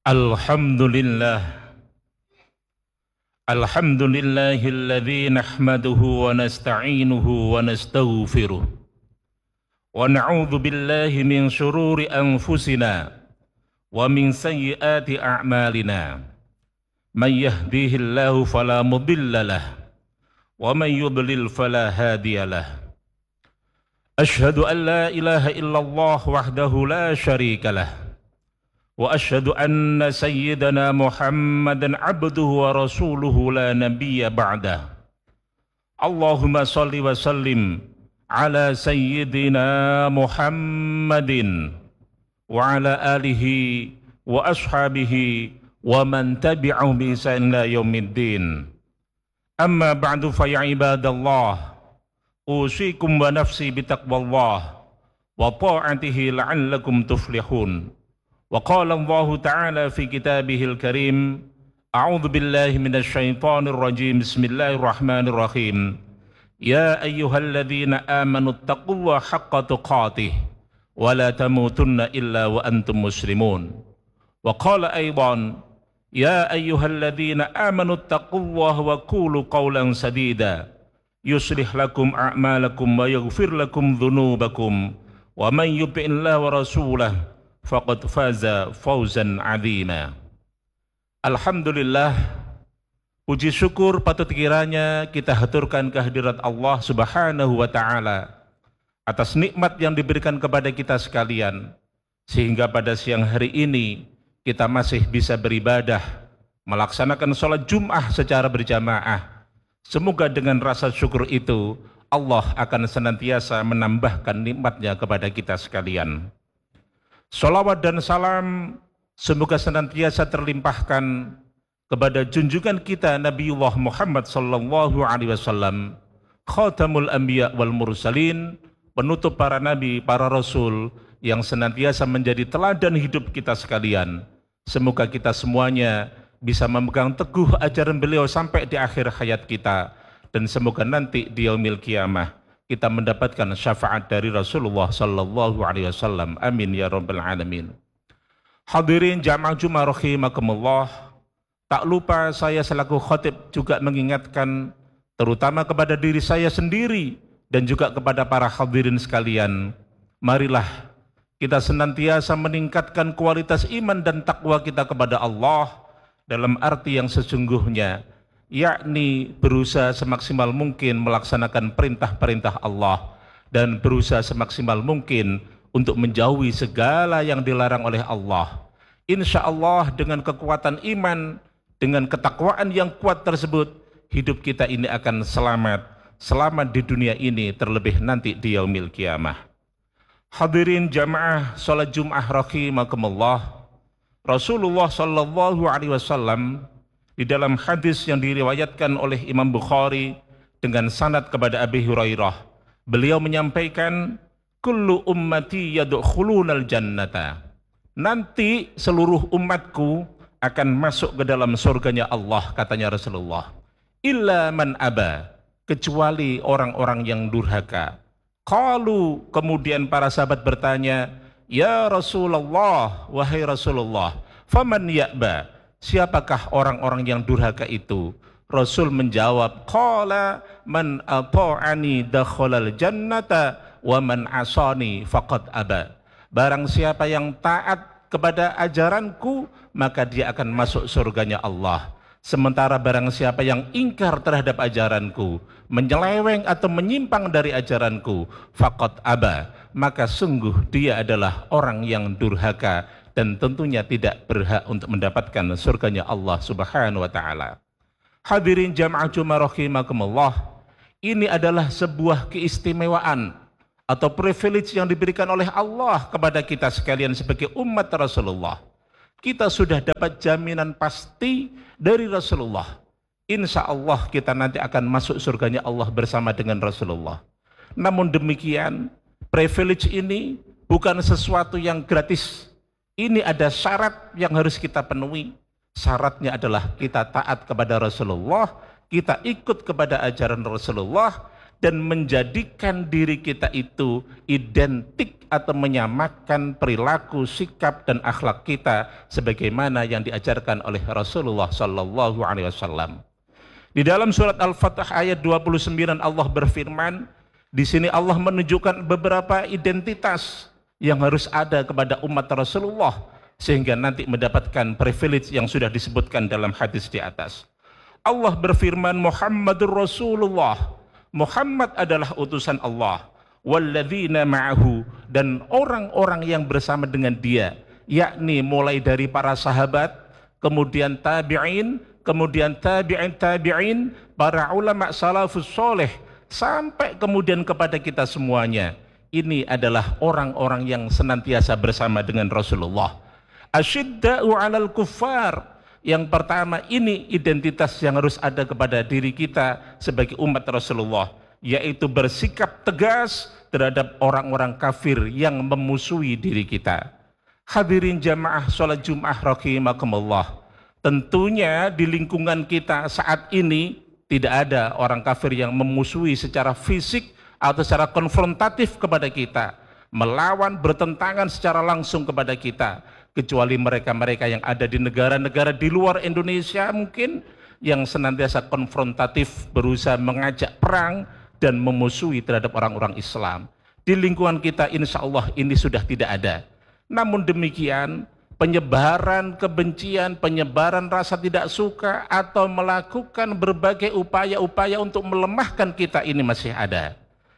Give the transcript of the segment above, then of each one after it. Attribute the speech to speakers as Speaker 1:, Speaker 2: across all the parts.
Speaker 1: Alhamdulillah, alhamdulillahilladzi nahmaduhu wa nasta'inuhu wa nastaghfiruh wa na'udzu billahi min syururi anfusina wa min sayyiati a'malina. Man yahdihillahu fala mudilla lahu wa man yudlil fala hadiya lahu. Asyhadu an la ilaha illallah wahdahu la syarika lahu wa asyhadu anna sayyidana Muhammadan abduhu wa rasuluhu la nabiyya ba'dah. Allahumma salli wa sallim ala sayyidina Muhammadin wa ala alihi wa ashabihi wa man tabi'ahum bi ihsan ila yaumiddin. Amma ba'du fa ya ibadallah, usikum wa nafsi bitaqwallah wa ta'atihi la'allakum tuflihun. Wa qala Allah Ta'ala fi kitabihil karim, a'udzu billahi minasy syaithanir rajim, bismillahirrahmanirrahim. Ya ayyuhalladzina amanu taqullaha haqqa tuqatih wa la tamutunna illa wa antum muslimun. Wa qala aidan, ya ayyuhalladzina amanu taqullaha wa qulu qawlan sadida yuslih lakum a'malakum wa yaghfir lakum dhunubakum wa man yuti'illaha wa rasulahu faqad faza fawzan 'azima. Alhamdulillah, puji syukur patut kiranya kita haturkan kehadirat Allah Subhanahu wa taala atas nikmat yang diberikan kepada kita sekalian, sehingga pada siang hari ini kita masih bisa beribadah, melaksanakan sholat Jum'ah secara berjamaah. Semoga dengan rasa syukur itu Allah akan senantiasa menambahkan nikmatnya kepada kita sekalian. Salawat dan salam semoga senantiasa terlimpahkan kepada junjungan kita Nabiullah Muhammad sallallahu alaihi wasallam, khatamul anbiya wal mursalin, penutup para nabi, para rasul, yang senantiasa menjadi teladan hidup kita sekalian. Semoga kita semuanya bisa memegang teguh ajaran beliau sampai di akhir hayat kita, dan semoga nanti di yaumil qiyamah kita mendapatkan syafaat dari Rasulullah sallallahu alaihi wasallam. Amin ya rabbal alamin. Hadirin jamaah Jumat rahimakumullah, tak lupa saya selaku khatib juga mengingatkan terutama kepada diri saya sendiri dan juga kepada para hadirin sekalian, marilah kita senantiasa meningkatkan kualitas iman dan takwa kita kepada Allah dalam arti yang sesungguhnya, yakni berusaha semaksimal mungkin melaksanakan perintah-perintah Allah dan berusaha semaksimal mungkin untuk menjauhi segala yang dilarang oleh Allah. Insya Allah dengan kekuatan iman, dengan ketakwaan yang kuat tersebut, hidup kita ini akan selamat di dunia ini, terlebih nanti di yaumil qiyamah. Hadirin jamaah salat Jum'ah rahimakumullah, Rasulullah sallallahu alaihi wasallam di dalam hadis yang diriwayatkan oleh Imam Bukhari dengan sanad kepada Abi Hurairah, beliau menyampaikan, kullu ummati yadkhulunal jannata, nanti seluruh umatku akan masuk ke dalam surganya Allah, katanya Rasulullah, illa man aba, kecuali orang-orang yang durhaka. Qalu, kemudian para sahabat bertanya, ya Rasulullah, wahai Rasulullah, faman ya'ba, siapakah orang-orang yang durhaka itu? Rasul menjawab, qala man ata'ani dakhalal jannata wa man asani faqad aba, barang siapa yang taat kepada ajaranku maka dia akan masuk surganya Allah, sementara barang siapa yang ingkar terhadap ajaranku, menyeleweng atau menyimpang dari ajaranku, faqad aba, maka sungguh dia adalah orang yang durhaka dan tentunya tidak berhak untuk mendapatkan surganya Allah Subhanahu wa taala. Hadirin jamaah Jumat rahimakumullah, ini adalah sebuah keistimewaan atau privilege yang diberikan oleh Allah kepada kita sekalian sebagai umat Rasulullah. Kita sudah dapat jaminan pasti dari Rasulullah, insya Allah kita nanti akan masuk surganya Allah bersama dengan Rasulullah. Namun demikian, privilege ini bukan sesuatu yang gratis. Ini ada syarat yang harus kita penuhi. Syaratnya adalah kita taat kepada Rasulullah, kita ikut kepada ajaran Rasulullah, dan menjadikan diri kita itu identik atau menyamakan perilaku, sikap dan akhlak kita sebagaimana yang diajarkan oleh Rasulullah sallallahu alaihi wasallam. Di dalam surat Al-Fatih ayat 29 Allah berfirman, di sini Allah menunjukkan beberapa identitas yang harus ada kepada umat Rasulullah sehingga nanti mendapatkan privilege yang sudah disebutkan dalam hadis di atas. Allah berfirman, Muhammadur Rasulullah, Muhammad adalah utusan Allah, walladzina ma'ahu, dan orang-orang yang bersama dengan dia, yakni mulai dari para sahabat, kemudian tabi'in, kemudian tabi'in, para ulama salafus soleh, sampai kemudian kepada kita semuanya. Ini adalah orang-orang yang senantiasa bersama dengan Rasulullah. Asyidda'u 'alal kuffar. Yang pertama, ini identitas yang harus ada kepada diri kita sebagai umat Rasulullah, yaitu bersikap tegas terhadap orang-orang kafir yang memusuhi diri kita. Hadirin jamaah sholat Jum'ah rahimakumullah, tentunya di lingkungan kita saat ini tidak ada orang kafir yang memusuhi secara fisik atau secara konfrontatif kepada kita, melawan, bertentangan secara langsung kepada kita, kecuali mereka-mereka yang ada di negara-negara di luar Indonesia mungkin yang senantiasa konfrontatif, berusaha mengajak perang dan memusuhi terhadap orang-orang Islam. Di lingkungan kita insya Allah ini sudah tidak ada. Namun demikian, penyebaran kebencian, penyebaran rasa tidak suka atau melakukan berbagai upaya-upaya untuk melemahkan kita ini masih ada.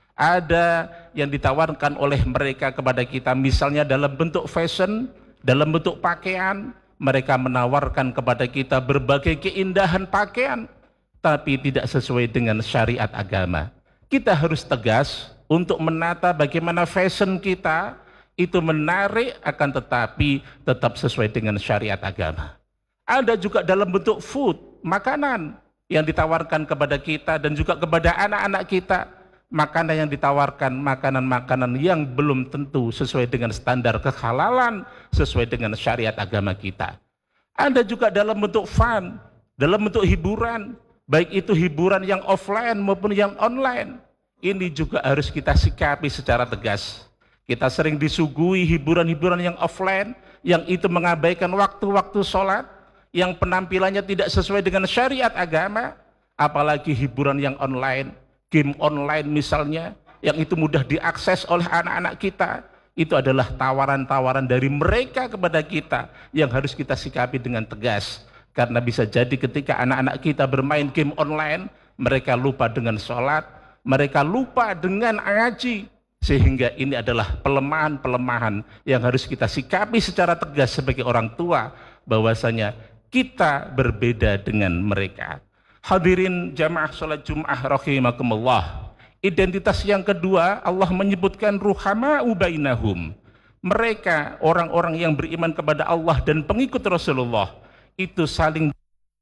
Speaker 1: Ada yang ditawarkan oleh mereka kepada kita, misalnya dalam bentuk fashion, dalam bentuk pakaian. Mereka menawarkan kepada kita berbagai keindahan pakaian, tapi tidak sesuai dengan syariat agama. Kita harus tegas untuk menata bagaimana fashion kita itu menarik, akan tetapi tetap sesuai dengan syariat agama. Ada juga dalam bentuk food, makanan yang ditawarkan kepada kita dan juga kepada anak-anak kita. Makanan yang ditawarkan, makanan-makanan yang belum tentu sesuai dengan standar kehalalan, sesuai dengan syariat agama kita. Ada juga dalam bentuk fun, dalam bentuk hiburan, baik itu hiburan yang offline maupun yang online. Ini juga harus kita sikapi secara tegas. Kita sering disuguhi hiburan-hiburan yang offline, yang itu mengabaikan waktu-waktu sholat, yang penampilannya tidak sesuai dengan syariat agama, apalagi hiburan yang online, game online misalnya, yang itu mudah diakses oleh anak-anak kita. Itu adalah tawaran-tawaran dari mereka kepada kita yang harus kita sikapi dengan tegas. Karena bisa jadi ketika anak-anak kita bermain game online, mereka lupa dengan sholat, mereka lupa dengan ngaji, sehingga ini adalah pelemahan-pelemahan yang harus kita sikapi secara tegas sebagai orang tua, bahwasanya kita berbeda dengan mereka. Hadirin jamaah sholat Jum'ah rahimakumullah. Identitas yang kedua, Allah menyebutkan ruhama'u bainahum. Mereka, orang-orang yang beriman kepada Allah dan pengikut Rasulullah, itu saling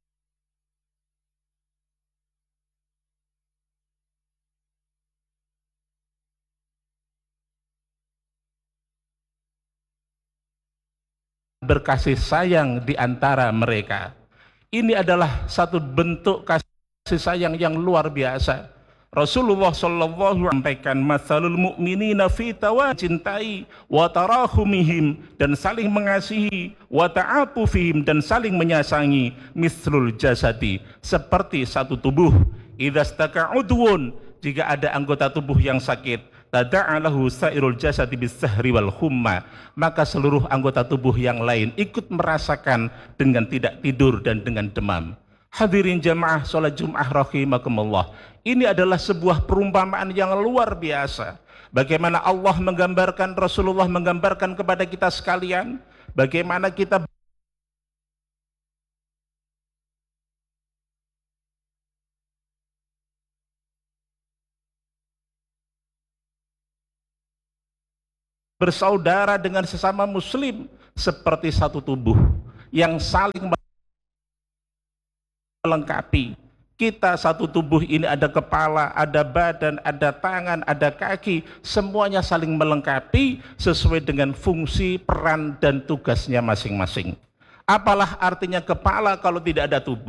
Speaker 1: berkasih sayang di antara mereka. Ini adalah satu bentuk kasih sayang yang luar biasa. Rasulullah sallallahu alaihi wasallam sampaikan, matsalul mu'minina fi cintai wa tarahumihim, dan saling mengasihi, wa ta'atufihim, dan saling menyayangi, mislul jasadi, seperti satu tubuh. Idza staka udwun, jika ada anggota tubuh yang sakit, tada'alahu sairul jasadi bis-sahri wal humma, maka seluruh anggota tubuh yang lain ikut merasakan dengan tidak tidur dan dengan demam. Hadirin jamaah sholat Jum'ah rahimakumullah, ini adalah sebuah perumpamaan yang luar biasa. Bagaimana Allah menggambarkan, Rasulullah menggambarkan kepada kita sekalian, bagaimana kita bersaudara dengan sesama muslim seperti satu tubuh yang saling melengkapi. Kita satu tubuh ini ada kepala, ada badan, ada tangan, ada kaki, semuanya saling melengkapi sesuai dengan fungsi, peran dan tugasnya masing-masing. Apalah artinya kepala kalau tidak ada tubuh?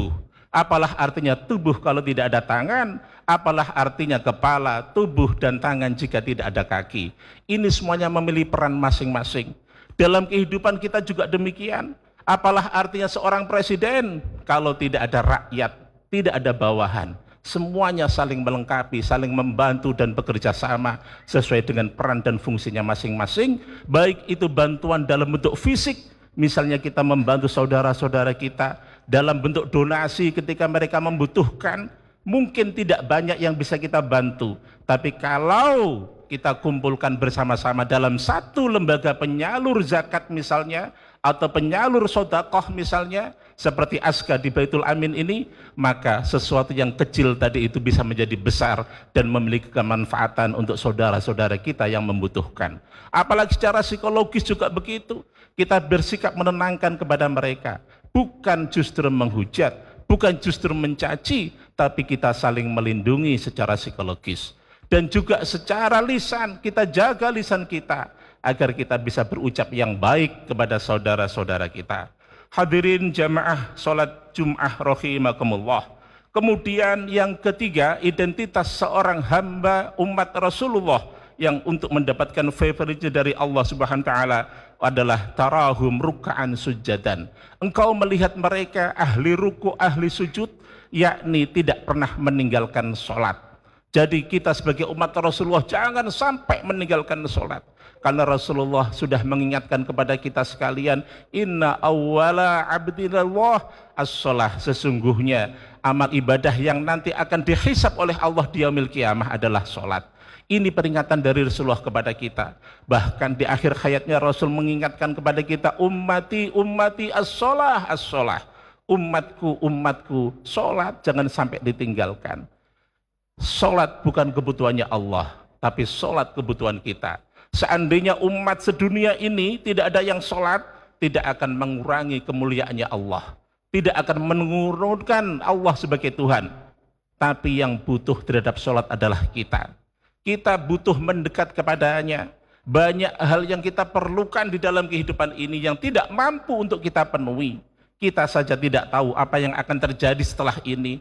Speaker 1: Apalah artinya tubuh kalau tidak ada tangan? Apalah artinya kepala, tubuh, dan tangan jika tidak ada kaki? Ini semuanya memiliki peran masing-masing. Dalam kehidupan kita juga demikian. Apalah artinya seorang presiden kalau tidak ada rakyat, tidak ada bawahan? Semuanya saling melengkapi, saling membantu dan bekerja sama sesuai dengan peran dan fungsinya masing-masing. Baik itu bantuan dalam bentuk fisik, misalnya kita membantu saudara-saudara kita dalam bentuk donasi ketika mereka membutuhkan. Mungkin tidak banyak yang bisa kita bantu, tapi kalau kita kumpulkan bersama-sama dalam satu lembaga penyalur zakat misalnya, atau penyalur sedekah misalnya, seperti Aska di Baitul Amin ini, maka sesuatu yang kecil tadi itu bisa menjadi besar dan memiliki kemanfaatan untuk saudara-saudara kita yang membutuhkan. Apalagi secara psikologis juga begitu, kita bersikap menenangkan kepada mereka, bukan justru menghujat, bukan justru mencaci, tapi kita saling melindungi secara psikologis. Dan juga secara lisan, kita jaga lisan kita agar kita bisa berucap yang baik kepada saudara-saudara kita. Hadirin jamaah salat Jum'ah rahimakumullah. Kemudian yang ketiga, identitas seorang hamba umat Rasulullah yang untuk mendapatkan favoritnya dari Allah Subhanahu wa taala adalah tarahum ruk'an sujadan. Engkau melihat mereka ahli ruku, ahli sujud, yakni tidak pernah meninggalkan sholat. Jadi kita sebagai umat Rasulullah jangan sampai meninggalkan sholat, karena Rasulullah sudah mengingatkan kepada kita sekalian, inna awwala abdillallah as-sholah, sesungguhnya amal ibadah yang nanti akan dihisab oleh Allah di yaumil qiyamah adalah sholat. Ini peringatan dari Rasulullah kepada kita. Bahkan di akhir hayatnya Rasul mengingatkan kepada kita, ummati ummati as-sholah as-sholah, umatku umatku, sholat jangan sampai ditinggalkan. Sholat bukan kebutuhannya Allah, tapi sholat kebutuhan kita. Seandainya umat sedunia ini tidak ada yang sholat, tidak akan mengurangi kemuliaannya Allah, tidak akan menurunkan Allah sebagai Tuhan. Tapi yang butuh terhadap sholat adalah kita. Kita butuh mendekat kepadanya. Banyak hal yang kita perlukan di dalam kehidupan ini yang tidak mampu untuk kita penuhi. Kita saja tidak tahu apa yang akan terjadi setelah ini.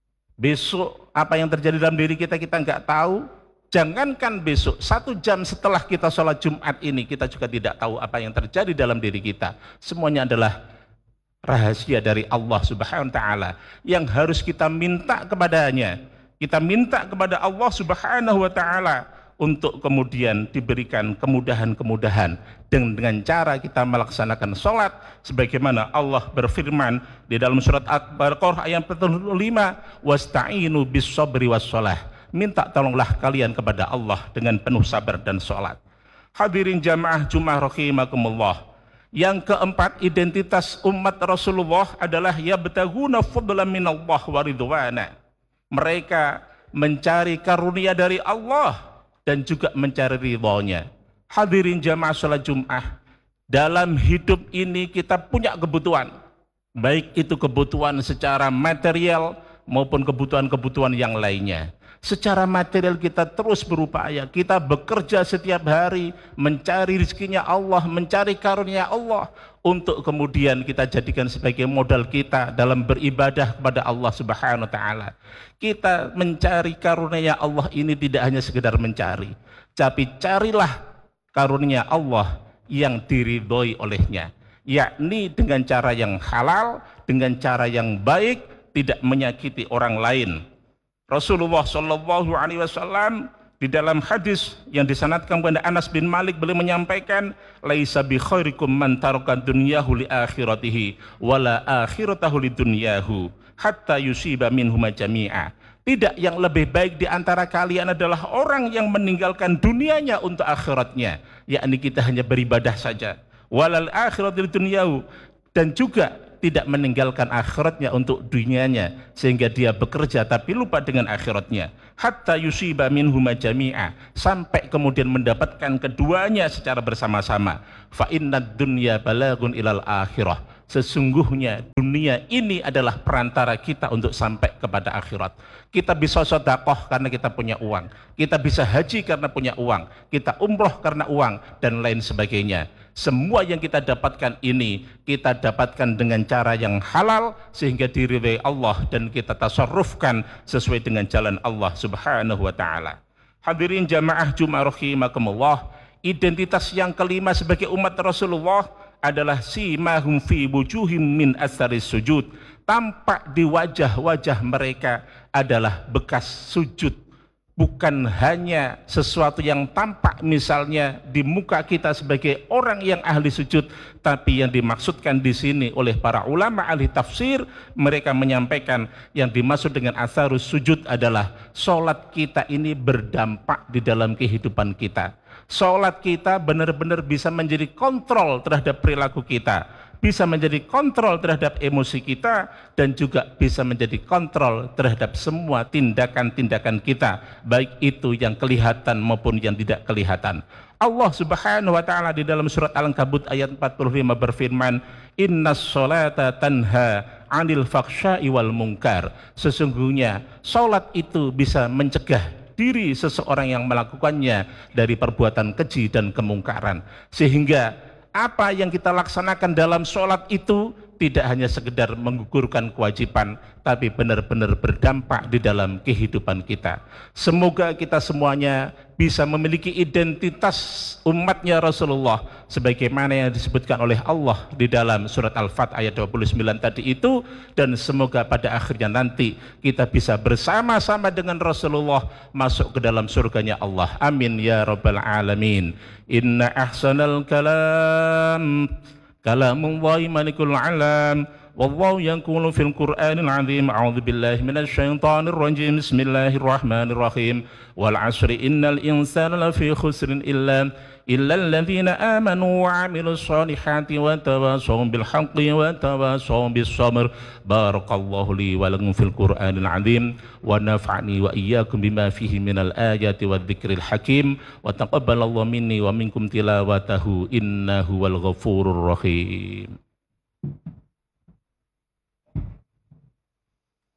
Speaker 1: Besok apa yang terjadi dalam diri kita nggak tahu. Jangankan besok, 1 jam setelah kita sholat Jumat ini, kita juga tidak tahu apa yang terjadi dalam diri kita. Semuanya adalah rahasia dari Allah Subhanahu wa taala yang harus kita minta kepadanya. Kita minta kepada Allah Subhanahu wa taala untuk kemudian diberikan kemudahan-kemudahan dengan cara kita melaksanakan sholat sebagaimana Allah berfirman di dalam surat Al-Baqarah ayat 45, wasta'inu bis sabri was sholah, minta tolonglah kalian kepada Allah dengan penuh sabar dan sholat. Hadirin jamaah Jum'ah rahimakumullah. Yang keempat, identitas umat Rasulullah adalah yabtaguna fadlan minallah wa ridwana. Mereka mencari karunia dari Allah dan juga mencari ridhonya. Hadirin jamaah salat Jum'ah, dalam hidup ini kita punya kebutuhan, baik itu kebutuhan secara material maupun kebutuhan-kebutuhan yang lainnya. Secara material kita terus berupaya, kita bekerja setiap hari mencari rezekinya Allah, mencari karunia Allah, untuk kemudian kita jadikan sebagai modal kita dalam beribadah kepada Allah Subhanahu wa taala. Kita mencari karunia Allah ini tidak hanya sekedar mencari, tapi carilah karunia Allah yang diridhoi olehnya, yakni dengan cara yang halal, dengan cara yang baik, tidak menyakiti orang lain. Rasulullah Shallallahu Alaihi Wasallam di dalam hadis yang disanadkan kepada Anas bin Malik, beliau menyampaikan, laisa bi khairikum man taraka dunyahu li akhiratihi wala akhiratahu li dunyahu hatta yusiba minhuma jami'a. Tidak yang lebih baik di antara kalian adalah orang yang meninggalkan dunianya untuk akhiratnya, yakni kita hanya beribadah saja, walal akhiratu li dunyahu, dan juga tidak meninggalkan akhiratnya untuk dunianya sehingga dia bekerja tapi lupa dengan akhiratnya, hatta yusiba minhuma jami'a, sampai kemudian mendapatkan keduanya secara bersama-sama. Fa innad dunya balagun ilal akhirah, sesungguhnya dunia ini adalah perantara kita untuk sampai kepada akhirat. Kita bisa sedekah karena kita punya uang, kita bisa haji karena punya uang, kita umroh karena uang, dan lain sebagainya. Semua yang kita dapatkan ini kita dapatkan dengan cara yang halal sehingga diridhai Allah dan kita tasarrufkan sesuai dengan jalan Allah Subhanahu wa taala. Hadirin jamaah Jumat rahimakumullah, identitas yang kelima sebagai umat Rasulullah adalah simahum fi wujuhim min asaris sujud. Tampak di wajah-wajah mereka adalah bekas sujud, bukan hanya sesuatu yang tampak misalnya di muka kita sebagai orang yang ahli sujud, tapi yang dimaksudkan di sini oleh para ulama ahli tafsir, mereka menyampaikan yang dimaksud dengan asarus sujud adalah sholat kita ini berdampak di dalam kehidupan kita. Sholat kita benar-benar bisa menjadi kontrol terhadap perilaku kita, bisa menjadi kontrol terhadap emosi kita, dan juga bisa menjadi kontrol terhadap semua tindakan-tindakan kita, baik itu yang kelihatan maupun yang tidak kelihatan. Allah Subhanahu wa taala di dalam surat Al-Ankabut ayat 45 berfirman, "Innas sholata tanha 'anil fakhsya'i wal munkar." Sesungguhnya salat itu bisa mencegah diri seseorang yang melakukannya dari perbuatan keji dan kemungkaran. Sehingga apa yang kita laksanakan dalam sholat itu tidak hanya sekedar menggugurkan kewajiban, tapi benar-benar berdampak di dalam kehidupan kita. Semoga kita semuanya bisa memiliki identitas umatnya Rasulullah sebagaimana yang disebutkan oleh Allah di dalam surat Al-Fat ayat 29 tadi itu, dan semoga pada akhirnya nanti kita bisa bersama-sama dengan Rasulullah masuk ke dalam surganya Allah. Amin ya rabbal alamin. Inna ahsanal kalam kalamullahi malikul alam wallahu yanqulu fil qur'anil azim. A'udzu billahi minasy syaithanir rajim. Bismillahirrahmanirrahim. Wal 'asri innal insana lafi khusrin illa alladzina amanu wa 'amilus solihati wa tawassaw bil haqqi wa tawassaw bis sabr. Barakallahu li wa lakum fil qur'anil azim wa nafa'ani wa iyyakum bima fihi minal ayati wadh-dhikril hakim wa taqabbalallahu minni wa minkum tilawatahu innahu wal ghafurur rahim.